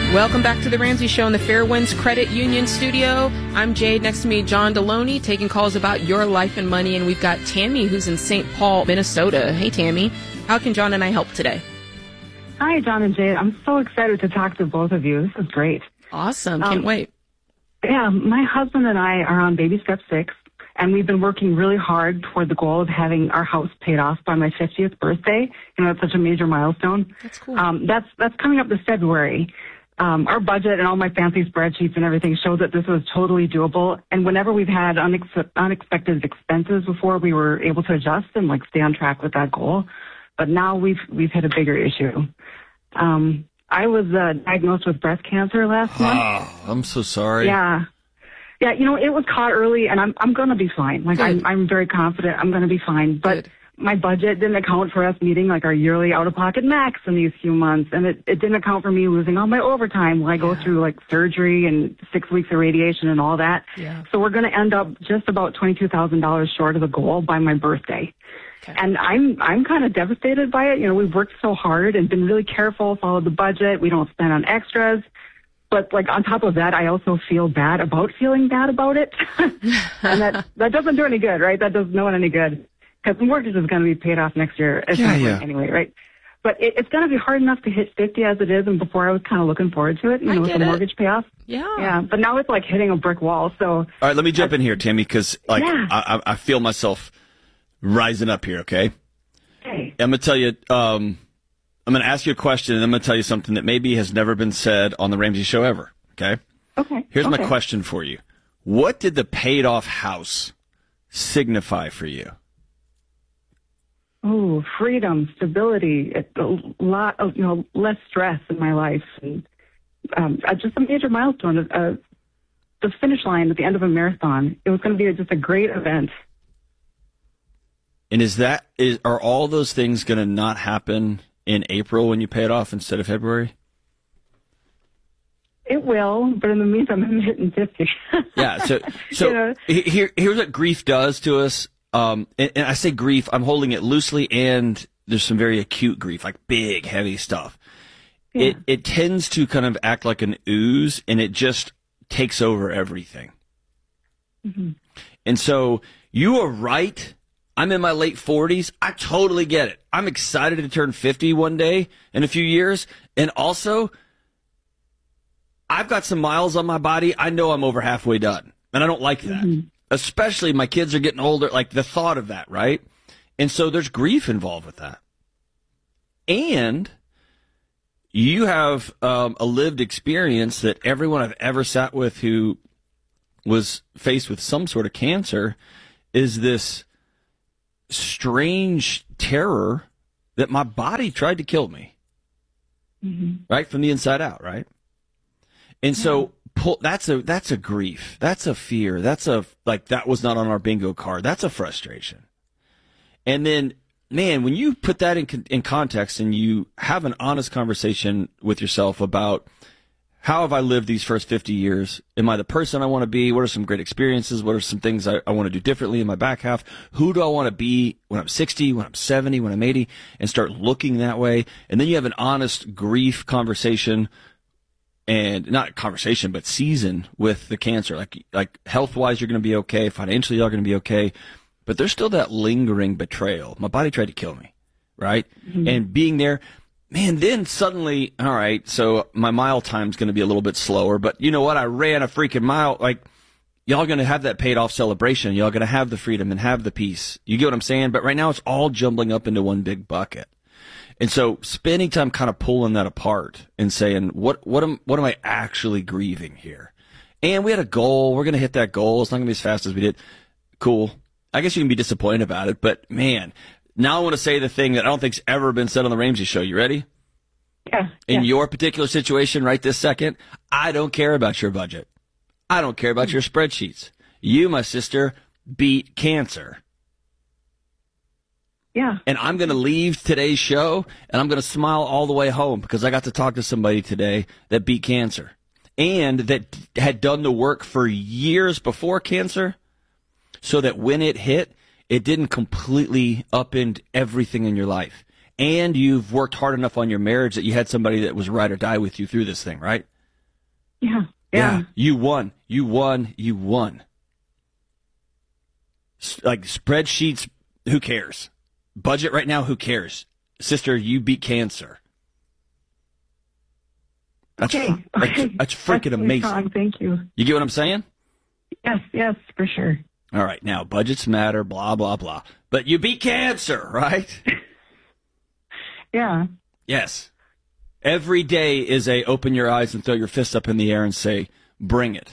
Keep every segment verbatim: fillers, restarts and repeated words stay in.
Welcome back to the Ramsey Show in the Fairwinds Credit Union studio. I'm Jade. Next to me, John Deloney, taking calls about your life and money. And we've got Tammy, who's in Saint Paul, Minnesota. Hey, Tammy. How can John and I help today? Hi, John and Jade. I'm so excited to talk to both of you. This is great. Awesome. Can't um, wait. Yeah, my husband and I are on baby step six, and we've been working really hard toward the goal of having our house paid off by my fiftieth birthday. You know, it's such a major milestone. That's cool. Um, that's, that's coming up this February. Um, our budget and all my fancy spreadsheets and everything show that this was totally doable. And whenever we've had unex- unexpected expenses before, we were able to adjust and like stay on track with that goal. But now we've we've hit a bigger issue. Um, I was uh, diagnosed with breast cancer last month. Oh, I'm so sorry. Yeah, yeah. You know, it was caught early, and I'm I'm gonna be fine. Like I'm I'm very confident I'm gonna be fine. But Good. My budget didn't account for us meeting like our yearly out-of-pocket max in these few months, and it, it didn't account for me losing all my overtime while I go Yeah. through like surgery and six weeks of radiation and all that. Yeah. So we're going to end up just about twenty-two thousand dollars short of the goal by my birthday. Okay. And I'm I'm kind of devastated by it. You know, we've worked so hard and been really careful, followed the budget. We don't spend on extras. But like on top of that, I also feel bad about feeling bad about it, and that that doesn't do any good, right? That does no one any good. Because the mortgage is going to be paid off next year at Yeah, some yeah. point anyway, right? But it, it's going to be hard enough to hit fifty as it is, and before I was kind of looking forward to it, you I know, with get the it. mortgage payoff. Yeah. Yeah, but now it's like hitting a brick wall, so... All right, let me jump in here, Tammy, because like Yeah. I, I I feel myself rising up here. Okay, Hey, I'm gonna tell you. Um, I'm gonna ask you a question, and I'm gonna tell you something that maybe has never been said on the Ramsey Show ever. Okay. okay. Here's okay. my question for you: what did the paid-off house signify for you? Oh, freedom, stability, it, a lot of, you know, less stress in my life, and um, uh, just a major milestone, uh, the finish line at the end of a marathon. It was going to be just a great event. And is that is are all those things going to not happen in April when you pay it off instead of February? It will, but in the meantime, I'm hitting fifty. Yeah. So so You know? he- here here's what grief does to us. Um, and, and I say grief, I'm holding it loosely, and there's some very acute grief, like big, heavy stuff. Yeah. It it tends to kind of act like an ooze, and it just takes over everything. Mm-hmm. And so you are right. I'm in my late forties. I totally get it. I'm excited to turn fifty one day in a few years. And also, I've got some miles on my body. I know I'm over halfway done. And I don't like that. Mm-hmm. Especially my kids are getting older. Like the thought of that, right? And so there's grief involved with that. And you have um, a lived experience that everyone I've ever sat with who was faced with some sort of cancer is this strange terror that my body tried to kill me, Mm-hmm. right, from the inside out, right? And so pull, that's a that's a grief, that's a fear, that's a like that was not on our bingo card. That's a frustration. And then, man, when you put that in in context and you have an honest conversation with yourself about how have I lived these first fifty years? Am I the person I want to be? What are some great experiences? What are some things I, I want to do differently in my back half? Who do I want to be when I'm sixty, when I'm seventy, when I'm eighty? And start looking that way. And then you have an honest grief conversation, and not conversation, but season with the cancer. Like, like health-wise, you're going to be okay. Financially, you're going to be okay. But there's still that lingering betrayal. My body tried to kill me, right? Mm-hmm. And being there, man, then suddenly, all right, so my mile time's going to be a little bit slower, but you know what? I ran a freaking mile. Like, y'all going to have that paid off celebration. Y'all going to have the freedom and have the peace. You get what I'm saying? But right now it's all jumbling up into one big bucket. And so spending time kind of pulling that apart and saying, what, what am, what am I actually grieving here? And we had a goal. We're going to hit that goal. It's not going to be as fast as we did. Cool. I guess you can be disappointed about it, but man, now I want to say the thing that I don't think's ever been said on the Ramsey Show. You ready? Yeah. In yeah. your particular situation right this second, I don't care about your budget. I don't care about your spreadsheets. You, my sister, beat cancer. Yeah. And I'm going to leave today's show, and I'm going to smile all the way home because I got to talk to somebody today that beat cancer and that had done the work for years before cancer so that when it hit, it didn't completely upend everything in your life. And you've worked hard enough on your marriage that you had somebody that was ride or die with you through this thing, right? Yeah. Yeah. Yeah. You won. You won. You won. S- Like spreadsheets, who cares? Budget right now, who cares? Sister, you beat cancer. That's, Okay. that's, Okay. that's freaking That's amazing. strong. Thank you. You get what I'm saying? Yes. Yes, for sure. All right. Now, budgets matter, blah, blah, blah. But you beat cancer, right? Yeah. Yes. Every day is a open your eyes and throw your fist up in the air and say, bring it.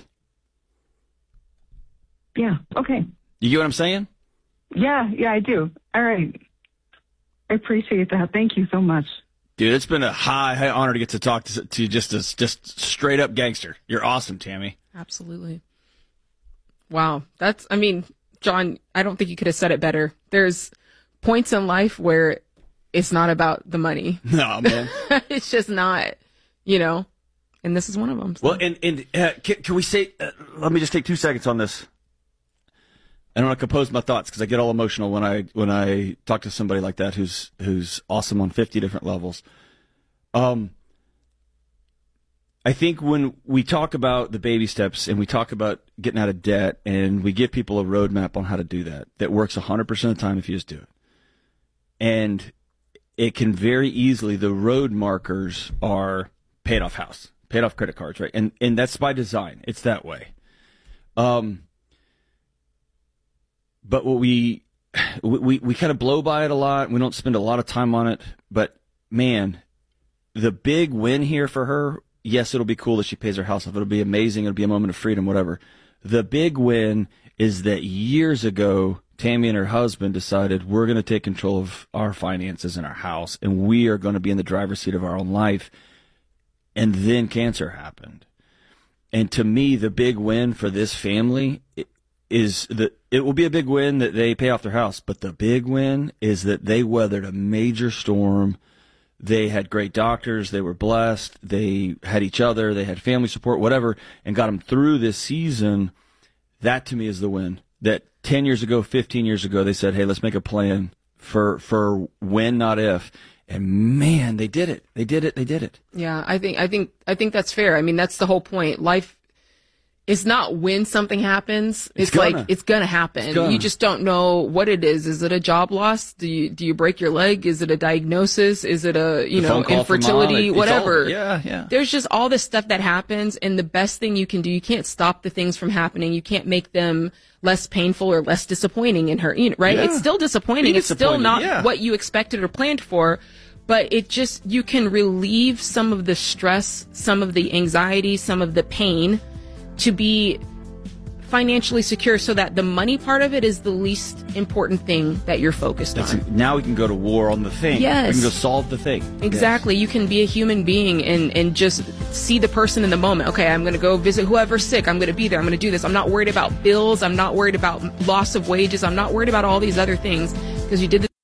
Yeah. Okay. You get what I'm saying? Yeah. Yeah, I do. All right. I appreciate that. Thank you so much. Dude, it's been a high, high honor to get to talk to, to just a just straight up gangster. You're awesome, Tammy. Absolutely. Wow. That's, I mean, John, I don't think you could have said it better. There's points in life where it's not about the money. No, man. It's just not, you know, and this is one of them. So. Well, and, and uh, can, can we say, uh, let me just take two seconds on this. I don't want to compose my thoughts because I get all emotional when I when I talk to somebody like that who's who's awesome on fifty different levels. Um, I think when we talk about the baby steps and we talk about getting out of debt and we give people a roadmap on how to do that, that works one hundred percent of the time if you just do it. And it can very easily, the road markers are paid off house, paid off credit cards, right? And and that's by design. It's that way. Um. But what we, we we kind of blow by it a lot. We don't spend a lot of time on it. But, man, the big win here for her, yes, it'll be cool that she pays her house off. It'll be amazing. It'll be a moment of freedom, whatever. The big win is that years ago, Tammy and her husband decided we're going to take control of our finances in our house, and we are going to be in the driver's seat of our own life. And then cancer happened. And to me, the big win for this family is that it will be a big win that they pay off their house, but the big win is that they weathered a major storm. They had great doctors. They were blessed. They had each other. They had family support, whatever, and got them through this season. That to me is the win. That ten years ago, fifteen years ago, they said, hey, let's make a plan for, for when, not if. And man, they did it. They did it. They did it. Yeah, I think, I think, I think that's fair. I mean, that's the whole point. Life, it's not when something happens. It's, It's like gonna. it's gonna happen. It's gonna. You just don't know what it is. Is it a job loss? Do you do you break your leg? Is it a diagnosis? Is it a you The know phone call from infertility? mom, it- it's Whatever. all- yeah, yeah. There's just all this stuff that happens, and the best thing you can do, you can't stop the things from happening. You can't make them less painful or less disappointing in her. You know, right? Yeah. It's still disappointing. Be It's still disappointed, not yeah. what you expected or planned for. But it just, you can relieve some of the stress, some of the anxiety, some of the pain to be financially secure so that the money part of it is the least important thing that you're focused That's, on. now we can go to war on the thing. Yes. We can go solve the thing. Exactly. You can be a human being and, and just see the person in the moment. Okay, I'm going to go visit whoever's sick. I'm going to be there. I'm going to do this. I'm not worried about bills. I'm not worried about loss of wages. I'm not worried about all these other things because you did the